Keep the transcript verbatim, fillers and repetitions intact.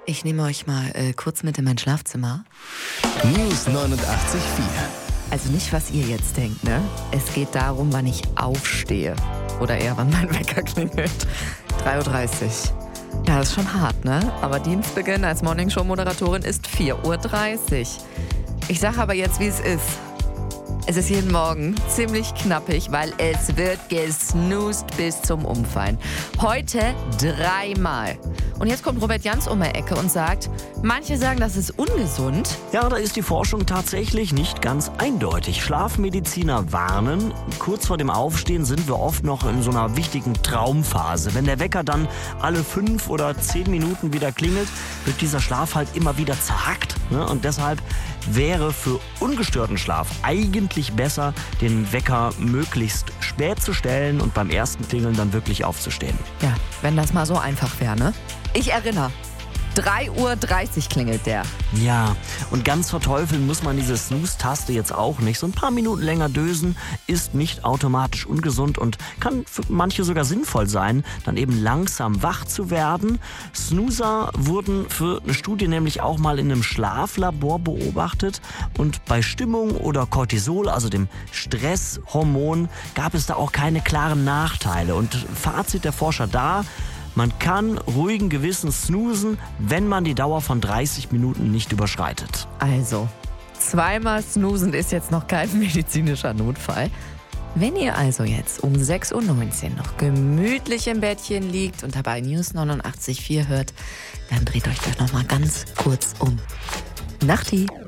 Ich nehme euch mal äh, kurz mit in mein Schlafzimmer. News neunundachtzig Komma vier. Also nicht, was ihr jetzt denkt, ne? Es geht darum, wann ich aufstehe. Oder eher, wann mein Wecker klingelt. drei Uhr dreißig. Ja, das ist schon hart, ne? Aber Dienstbeginn als Morningshow-Moderatorin ist vier Uhr dreißig. Ich sage aber jetzt, wie es ist. Es ist jeden Morgen ziemlich knappig, weil es wird gesnoost bis zum Umfallen. Heute dreimal. Und jetzt kommt Robert Jans um die Ecke und sagt, manche sagen, das ist ungesund. Ja, da ist die Forschung tatsächlich nicht ganz eindeutig. Schlafmediziner warnen, kurz vor dem Aufstehen sind wir oft noch in so einer wichtigen Traumphase. Wenn der Wecker dann alle fünf oder zehn Minuten wieder klingelt, wird dieser Schlaf halt immer wieder zerhackt. Ne? Und deshalb wäre für ungestörten Schlaf eigentlich besser, den Wecker möglichst spät zu stellen und beim ersten Klingeln dann wirklich aufzustehen. Ja, wenn das mal so einfach wäre, ne? Ich erinnere, drei Uhr dreißig klingelt der. Ja, und ganz verteufeln muss man diese Snooze-Taste jetzt auch nicht. So ein paar Minuten länger dösen ist nicht automatisch ungesund und kann für manche sogar sinnvoll sein, dann eben langsam wach zu werden. Snoozer wurden für eine Studie nämlich auch mal in einem Schlaflabor beobachtet und bei Stimmung oder Cortisol, also dem Stresshormon, gab es da auch keine klaren Nachteile. Und Fazit der Forscher da: Man kann ruhigen Gewissens snoozen, wenn man die Dauer von dreißig Minuten nicht überschreitet. Also, zweimal snoozen ist jetzt noch kein medizinischer Notfall. Wenn ihr also jetzt um sechs Uhr neunzehn noch gemütlich im Bettchen liegt und dabei News neunundachtzig Komma vier hört, dann dreht euch doch noch mal ganz kurz um. Nachti!